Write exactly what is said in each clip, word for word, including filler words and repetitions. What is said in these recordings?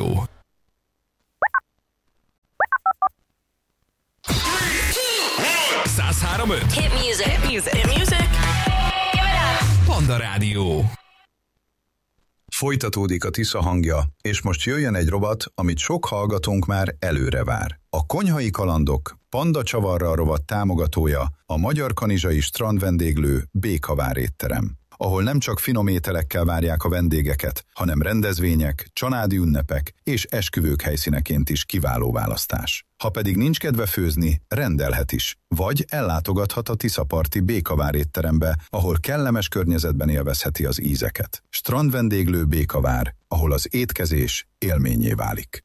Rádió. száz három öt Hit music. Hit music. Hit music. Give it up. Panda Rádió. Folytatódik a Tisza hangja, és most jöjjön egy rovat, amit sok hallgatónk már előre vár. A Konyhai Kalandok Panda Csavarral rovat támogatója a Magyar Kanizsai Strandvendéglő Békavár étterem, ahol nem csak finom ételekkel várják a vendégeket, hanem rendezvények, családi ünnepek és esküvők helyszíneként is kiváló választás. Ha pedig nincs kedve főzni, rendelhet is, vagy ellátogathat a Tiszaparti Békavár étterembe, ahol kellemes környezetben élvezheti az ízeket. Strandvendéglő Békavár, ahol az étkezés élménnyé válik.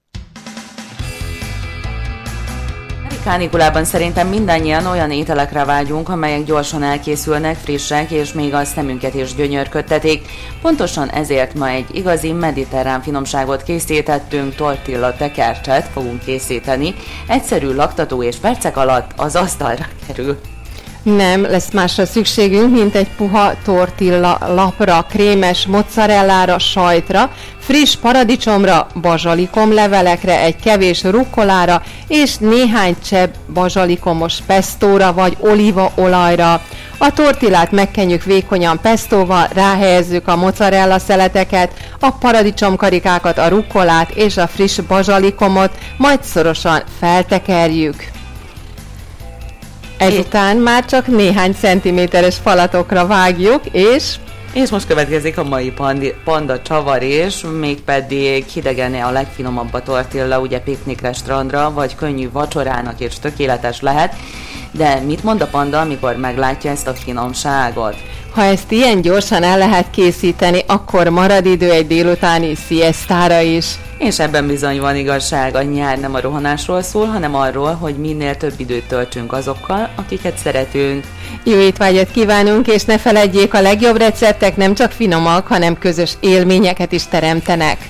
Kánikulában szerintem mindannyian olyan ételekre vágyunk, amelyek gyorsan elkészülnek, frissek, és még a szemünket is gyönyörködtetik. Pontosan ezért ma egy igazi mediterrán finomságot készítettünk, tortilla tekercset fogunk készíteni. Egyszerű laktató és percek alatt az asztalra kerül. Nem lesz másra szükségünk, mint egy puha tortilla lapra, krémes mozzarellára, sajtra, friss paradicsomra, bazsalikomlevelekre, egy kevés rukkolára és néhány csepp bazsalikomos pestóra vagy olívaolajra. A tortillát megkenjük vékonyan pestóval, ráhelyezzük a mozzarella szeleteket, a paradicsomkarikákat, a rukkolát és a friss bazsalikomot, majd szorosan feltekerjük. Ezután már csak néhány centiméteres falatokra vágjuk, és... És most következik a mai pandi, panda csavarés, mégpedig hidegen a legfinomabb a tortilla, ugye piknikre, strandra, vagy könnyű vacsorának is tökéletes lehet. De mit mond a panda, amikor meglátja ezt a finomságot? Ha ezt ilyen gyorsan el lehet készíteni, akkor marad idő egy délutáni sziesztára is. És ebben bizony van igazság, a nyár nem a rohanásról szól, hanem arról, hogy minél több időt töltsünk azokkal, akiket szeretünk. Jó étvágyat kívánunk, és ne feledjék, a legjobb receptek nem csak finomak, hanem közös élményeket is teremtenek.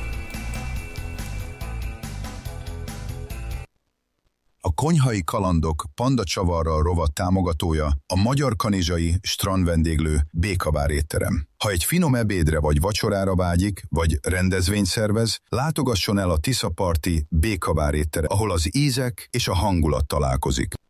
A Konyhai Kalandok Panda Csavarral rovat támogatója a Magyar Kanizsai Strandvendéglő Békavár étterem. Ha egy finom ebédre vagy vacsorára vágyik, vagy rendezvényt szervez, látogasson el a Tiszaparti Békavár étterem, ahol az ízek és a hangulat találkozik.